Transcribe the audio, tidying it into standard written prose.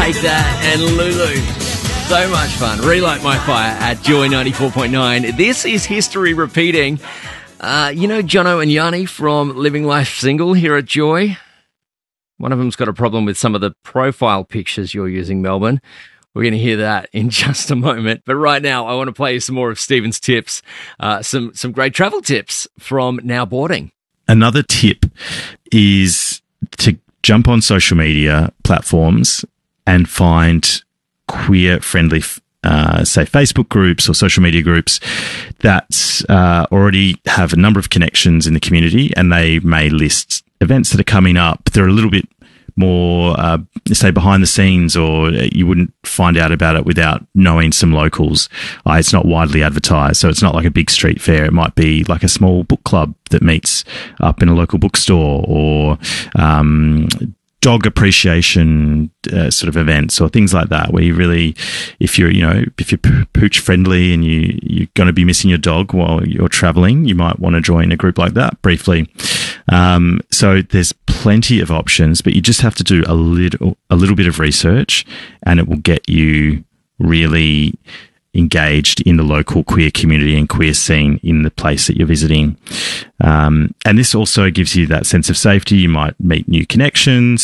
Take That and Lulu. So much fun. Relight My Fire at Joy 94.9. This is history repeating. You know Jono and Yanni from Living Life Single here at Joy? One of them's got a problem with some of the profile pictures you're using, Melbourne. We're going to hear that in just a moment. But right now, I want to play you some more of Stephen's tips, some great travel tips from Now Boarding. Another tip is to jump on social media platforms and find queer-friendly, say, Facebook groups or social media groups that already have a number of connections in the community, and they may list events that are coming up. They're a little bit more, say, behind the scenes, or you wouldn't find out about it without knowing some locals. It's not widely advertised, so it's not like a big street fair. It might be like a small book club that meets up in a local bookstore, or dog appreciation sort of events or things like that, where you really, if you're pooch friendly and you're going to be missing your dog while you're traveling, you might want to join a group like that briefly. So there's plenty of options, but you just have to do a little bit of research, and it will get you really engaged in the local queer community and queer scene in the place that you're visiting. And this also gives you that sense of safety. You might meet new connections.